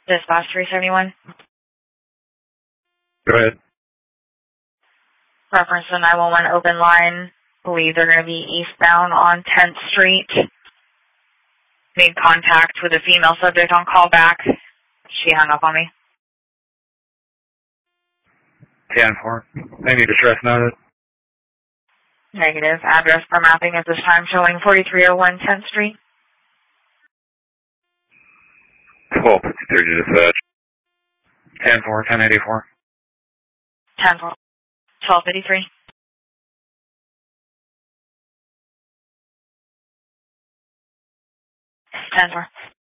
Dispatch 371. Go ahead. Reference to 911 open line. Believe they're going to be eastbound on 10th Street. Made contact with a female subject on call back. She hung up on me. 10-4. Any distress noted? Negative. Address for mapping at this time showing 4301 10th Street. 1253 to dispatch. 10-4, 1084. 10-4. 1253. 10-4.